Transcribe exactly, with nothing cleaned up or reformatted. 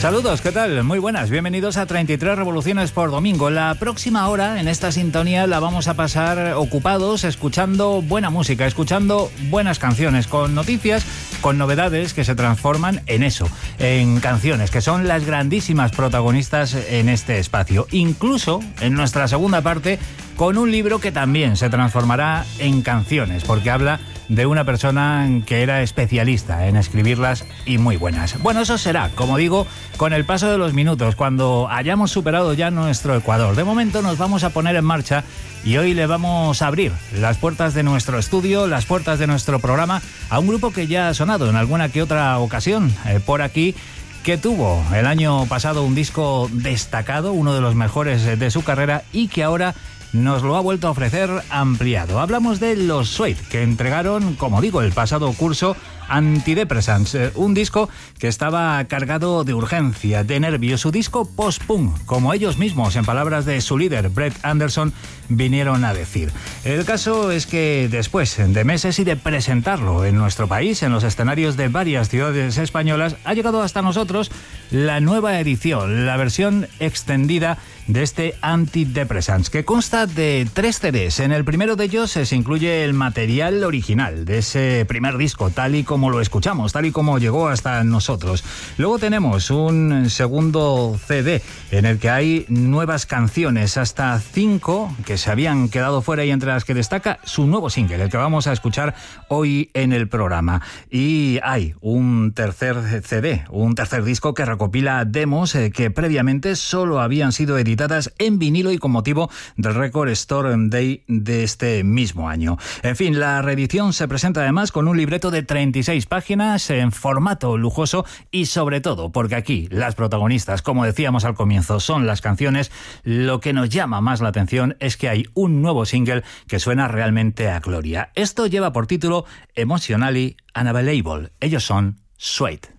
Saludos, ¿qué tal? Muy buenas, bienvenidos a treinta y tres Revoluciones por Domingo. La próxima hora en esta sintonía la vamos a pasar ocupados escuchando buena música, escuchando buenas canciones, con noticias, con novedades que se transforman en eso, en canciones, que son las grandísimas protagonistas en este espacio. Incluso en nuestra segunda parte, con un libro que también se transformará en canciones, porque habla de una persona que era especialista en escribirlas y muy buenas. Bueno, eso será, como digo, con el paso de los minutos, cuando hayamos superado ya nuestro Ecuador. De momento nos vamos a poner en marcha y hoy le vamos a abrir las puertas de nuestro estudio, las puertas de nuestro programa, a un grupo que ya ha sonado en alguna que otra ocasión eh, por aquí, que tuvo el año pasado un disco destacado, uno de los mejores de su carrera, y que ahora nos lo ha vuelto a ofrecer ampliado. Hablamos de los Suede, que entregaron, como digo, el pasado curso Antidepressants, un disco que estaba cargado de urgencia, de nervios, su disco post-punk, como ellos mismos, en palabras de su líder, Brett Anderson, vinieron a decir. El caso es que después de meses y de presentarlo en nuestro país, en los escenarios de varias ciudades españolas, ha llegado hasta nosotros la nueva edición, la versión extendida de este Antidepressants, que consta de tres C Ds. En el primero de ellos se incluye el material original de ese primer disco, tal y como lo escuchamos, tal y como llegó hasta nosotros. Luego tenemos un segundo C D en el que hay nuevas canciones, hasta cinco que se habían quedado fuera, y entre las que destaca su nuevo single, el que vamos a escuchar hoy en el programa. Y hay un tercer C D, un tercer disco que recopila demos eh, que previamente solo habían sido editadas en vinilo y con motivo del Record Store Day de este mismo año. En fin, la reedición se presenta además con un libreto de treinta y seis páginas en formato lujoso, y sobre todo porque aquí las protagonistas, como decíamos al comienzo, son las canciones. Lo que nos llama más la atención es que hay un nuevo single que suena realmente a gloria. Esto lleva por título Emotionally Unavailable. Ellos son Suede.